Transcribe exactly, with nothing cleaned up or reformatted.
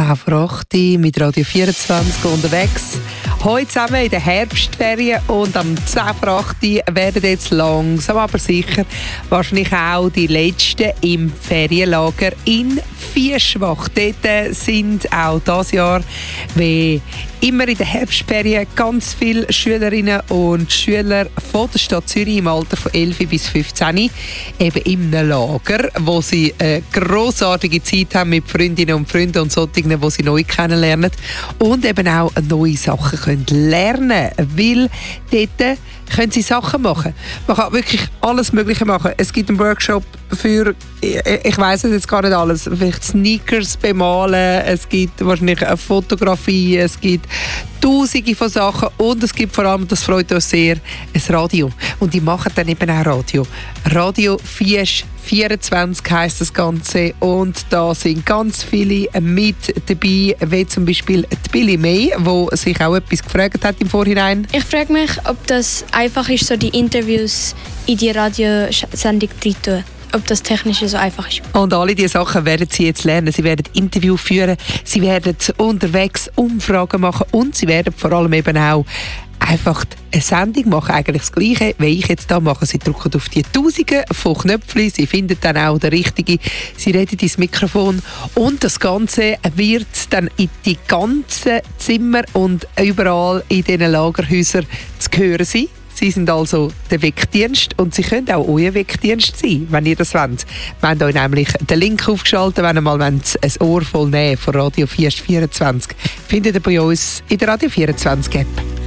zehn vor acht mit Radio vierundzwanzig unterwegs. Heute zusammen in der Herbstferien und am zehn vor acht werden jetzt langsam aber sicher wahrscheinlich auch die Letzten im Ferienlager in Vierschwach. Dort sind auch dieses Jahr, wie immer in der Herbstferien, ganz viele Schülerinnen und Schüler von der Stadt Zürich im Alter von elf bis fünfzehn eben in einem Lager, wo sie eine grossartige Zeit haben mit Freundinnen und Freunden und solchen, die sie neu kennenlernen und eben auch neue Sachen können lernen können, weil dort können sie Sachen machen. Man kann wirklich alles Mögliche machen. Es gibt einen Workshop für, ich, ich weiss jetzt gar nicht alles, vielleicht Sneakers bemalen, es gibt wahrscheinlich eine Fotografie, es gibt tausende von Sachen und es gibt vor allem, das freut uns sehr, ein Radio. Und die machen dann eben auch Radio. Radio vierundzwanzig heisst das Ganze und da sind ganz viele mit dabei, wie zum Beispiel die Billy May, die sich auch etwas gefragt hat im Vorhinein. Ich frage mich, ob das einfach ist, so die Interviews in die Radiosendung drin tun. Ob das technisch so einfach ist. Und alle diese Sachen werden Sie jetzt lernen. Sie werden Interviews führen, Sie werden unterwegs Umfragen machen und Sie werden vor allem eben auch einfach eine Sendung machen, eigentlich das Gleiche, wie ich jetzt da mache. Sie drücken auf die Tausende von Knöpfen, Sie finden dann auch den richtigen, Sie reden ins Mikrofon und das Ganze wird dann in die ganzen Zimmer und überall in diesen Lagerhäusern zu hören sein. Sie sind also der Wegdienst und Sie können auch euer Wegdienst sein, wenn ihr das wollt. Wir haben euch nämlich den Link aufgeschaltet, wenn ihr mal ein Ohr voll nehmen von Radio vierundzwanzig. Findet ihr bei uns in der Radio vierundzwanzig App.